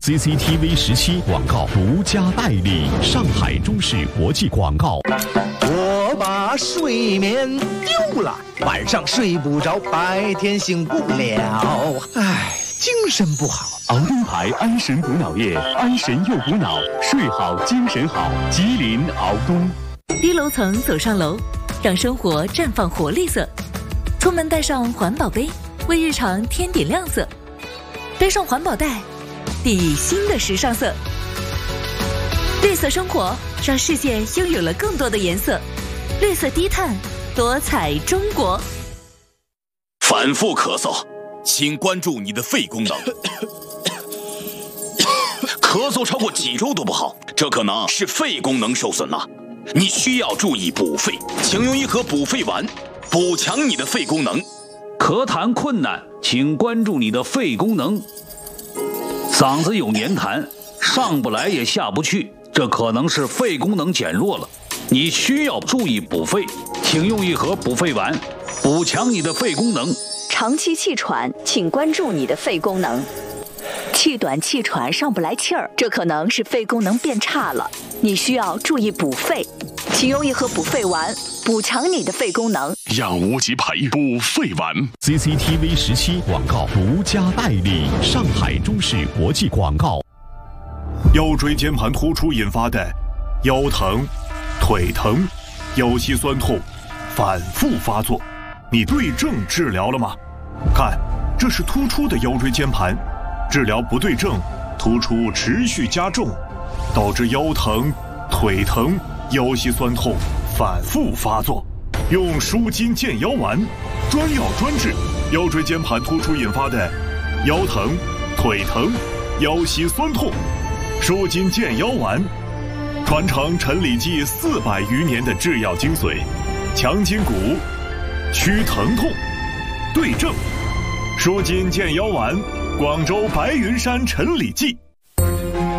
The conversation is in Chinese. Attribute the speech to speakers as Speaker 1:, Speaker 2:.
Speaker 1: CCTV 17广告独家代理，上海中视国际广告。
Speaker 2: 我把睡眠丢了，晚上睡不着，白天醒不了，唉，精神不好。
Speaker 3: 熬东牌安神补脑液，安神又补脑，睡好精神好。吉林熬东。
Speaker 4: 低楼层走上楼，让生活绽放活力色。出门带上环保杯，为日常添点亮色。背上环保袋，砥砺新的时尚色。绿色生活让世界拥有了更多的颜色。绿色低碳，多彩中国。
Speaker 5: 反复咳嗽，请关注你的肺功能。咳嗽超过几周都不好，这可能是肺功能受损了。你需要注意补肺，请用一盒补肺丸，补强你的肺功能。
Speaker 6: 咳痰困难，请关注你的肺功能。嗓子有黏痰，上不来也下不去，这可能是肺功能减弱了。你需要注意补肺，请用一盒补肺丸，补强你的肺功能。
Speaker 7: 长期气喘，请关注你的肺功能。气短气喘上不来气儿，这可能是肺功能变差了，你需要注意补肺，请用一盒补肺丸，补强你的肺功能。
Speaker 3: 养无极培补肺丸。
Speaker 1: CCTV 17广告独家代理，上海中视国际广告。
Speaker 8: 腰椎间盘突出引发的腰疼、腿疼、腰膝酸痛反复发作，你对症治疗了吗？看，这是突出的腰椎间盘，治疗不对症，突出持续加重，导致腰疼、腿疼、腰膝酸痛反复发作。用舒筋健腰丸，专药专治腰椎间盘突出引发的腰疼、腿疼、腰膝酸痛。舒筋健腰丸，传承陈李济400余年的制药精髓，强筋骨，祛疼痛，对症。舒筋健腰丸，广州白云山陈李济。